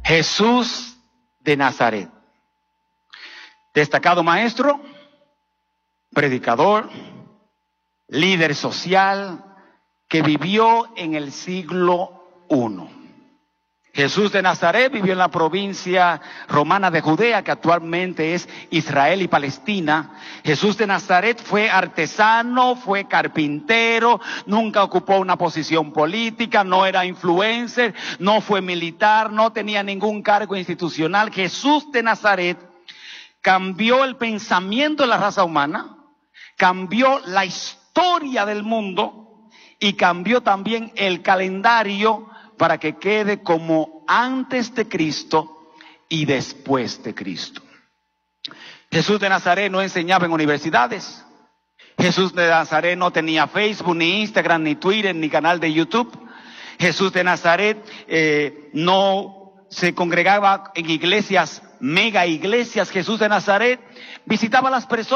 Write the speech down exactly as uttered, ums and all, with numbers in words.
Jesús de Nazaret, destacado maestro, predicador, líder social, que vivió en el siglo primero. Jesús de Nazaret vivió en la provincia romana de Judea, que actualmente es Israel y Palestina. Jesús de Nazaret fue artesano, fue carpintero, nunca ocupó una posición política, no era influencer, no fue militar, no tenía ningún cargo institucional. Jesús de Nazaret cambió el pensamiento de la raza humana, cambió la historia del mundo y cambió también el calendario para que quede como antes de Cristo y después de Cristo. Jesús de Nazaret no enseñaba en universidades. Jesús de Nazaret no tenía Facebook, ni Instagram, ni Twitter, ni canal de YouTube. Jesús de Nazaret eh, no se congregaba en iglesias, mega iglesias. Jesús de Nazaret visitaba a las personas